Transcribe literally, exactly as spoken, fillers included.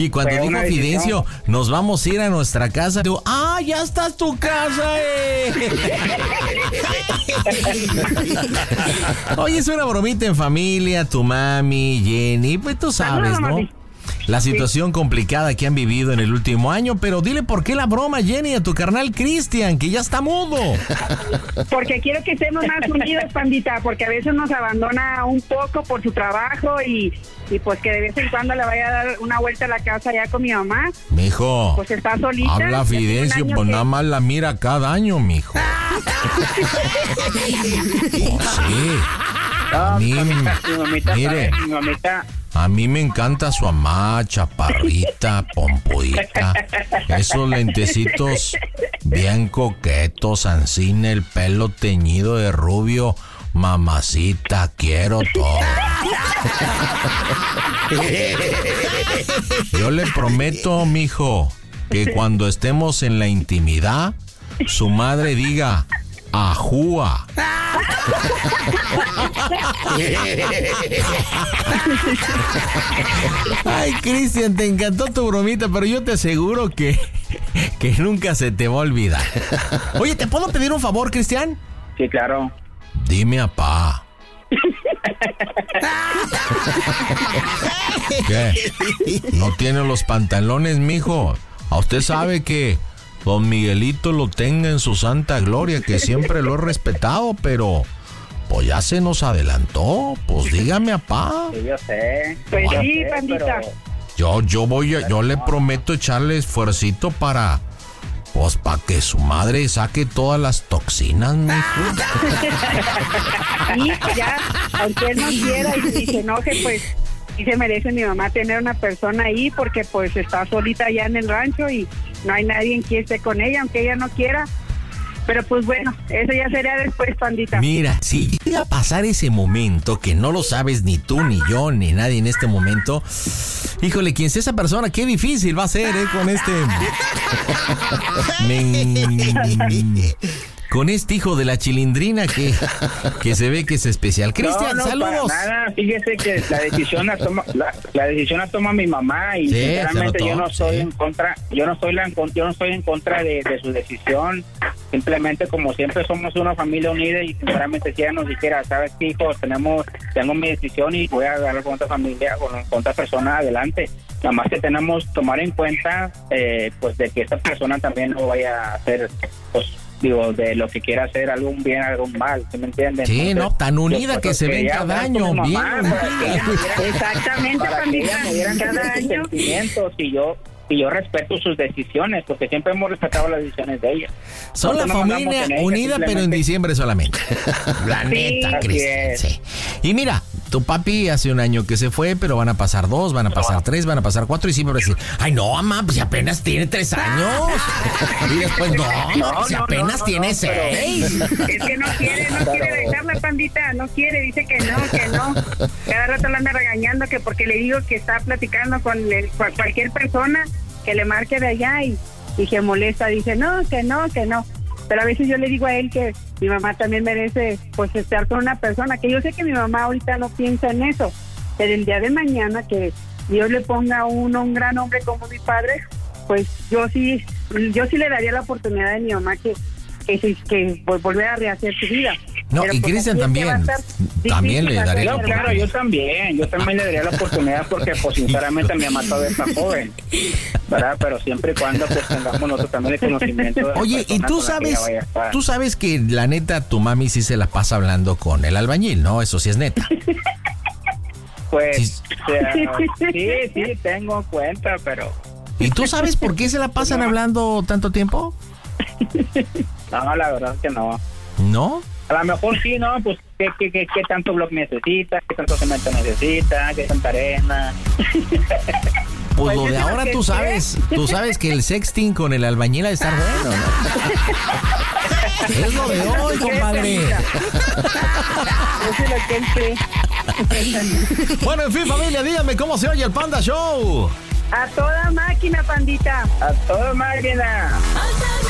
Y cuando dijo Fidencio, nos vamos a ir a nuestra casa, digo, ¡ah, ya está tu casa, eh! Oye, es una bromita en familia, tu mami, Jenny, pues tú sabes, ¿no? La situación complicada que han vivido en el último año, pero dile por qué la broma, Jenny, a tu carnal Cristian, que ya está mudo. Porque quiero que estemos más unidos, pandita, porque a veces nos abandona un poco por su trabajo y, y pues que de vez en cuando le vaya a dar una vuelta a la casa ya con mi mamá. Mijo, pues está solita. Habla Fidencio, pues que... nada más la mira cada año, mijo. Oh, sí. A mí, mi mamita, mire, mi mamita. A mí me encanta su mamá, chaparrita, pompoita, esos lentecitos bien coquetos, ansina, el pelo teñido de rubio, mamacita, quiero todo. Yo le prometo, mijo, que cuando estemos en la intimidad, su madre diga, ¡ajúa! Ay, Cristian, te encantó tu bromita, pero yo te aseguro que, que nunca se te va a olvidar. Oye, ¿te puedo pedir un favor, Cristian? Sí, claro. Dime a pa. ¿Qué? ¿No tiene los pantalones, mijo? A usted sabe que Don Miguelito lo tenga en su santa gloria, que siempre lo he respetado, pero pues ya se nos adelantó. Pues dígame, apá. Sí, yo sé. Pues yo sí, sé, pandita. Pero... Yo, yo voy a, yo le prometo echarle esfuercito para, pues, para que su madre saque todas las toxinas, mijo. Sí, ya, aunque él no quiera y se enoje, pues sí se merece mi mamá tener una persona ahí, porque pues está solita allá en el rancho y no hay nadie que esté con ella, aunque ella no quiera. Pero pues bueno, eso ya sería después, pandita. Mira, si llega a pasar ese momento que no lo sabes ni tú, ni yo, ni nadie en este momento, híjole, ¿quién es esa persona? Qué difícil va a ser, ¿eh? Con este... Me... Con este hijo de la chilindrina que, que se ve que es especial. Cristian, no, no, saludos. Para nada. Fíjese que la decisión la toma, la, la decisión la toma mi mamá y sí, sinceramente yo no estoy sí. en contra, yo no estoy la, yo no estoy en contra de, de su decisión. Simplemente, como siempre somos una familia unida, y sinceramente si ella nos dijera, sabes qué, hijo, tenemos, tengo mi decisión y voy a agarrar con otra familia, con, con otra persona adelante. Nada más que tenemos que tomar en cuenta, eh, pues, de que esta persona también no vaya a hacer, pues, digo, de lo que quiera hacer, algún bien, algún mal, ¿sí me entienden? Sí, Entonces, no, tan unida que se ven cada año, bien. Exactamente, para que ella me dieran cada año sentimientos y yo y yo respeto sus decisiones, porque siempre hemos respetado las decisiones de ella. Son la familia unida, pero en diciembre solamente. La neta, Cristian. Sí. Y mira, tu papi hace un año que se fue, pero van a pasar dos, van a pasar tres, van a pasar cuatro, y siempre va a decir, ay, no, mamá, pues si apenas tiene tres años. Y después, no, no si apenas no, no, tiene no, seis. Es que no quiere, no quiere dejarla, pandita, no quiere, dice que no, que no. Cada rato la anda regañando que porque le digo que está platicando con el, cualquier persona que le marque de allá y, y se molesta, dice no, que no, que no. Pero a veces yo le digo a él que mi mamá también merece pues estar con una persona, que yo sé que mi mamá ahorita no piensa en eso, pero el día de mañana que Dios le ponga a uno un gran hombre como mi padre, pues yo sí, yo sí le daría la oportunidad de mi mamá que que, que, que pues, volver a rehacer su vida. No, pero y pues, Cristian también, también le daría la oportunidad. Claro, yo también, yo también le daría la oportunidad porque pues sinceramente mi mamá todavía está joven, ¿verdad? Pero siempre y cuando pues tengamos nosotros también el conocimiento de Oye, y tú sabes, tú sabes que la neta tu mami sí se la pasa hablando con el albañil, ¿no? Eso sí es neta. Pues, sí, o sea, sí, sí, tengo cuenta, pero... ¿Y tú sabes por qué se la pasan no. hablando tanto tiempo? No, la verdad es que no. ¿No? A lo mejor sí, ¿no? Pues, ¿qué, qué, qué, qué tanto bloque necesita? ¿Qué tanto cemento necesita? ¿Qué tanta arena? Pues lo de ahora tú sabes, tú sabes que el sexting con el albañil ha de estar bueno, ¿no? Es lo de hoy, compadre. Eso es lo que él cree. Bueno, en fin, familia, díganme cómo se oye el Panda Show. A toda máquina, pandita. A toda máquina.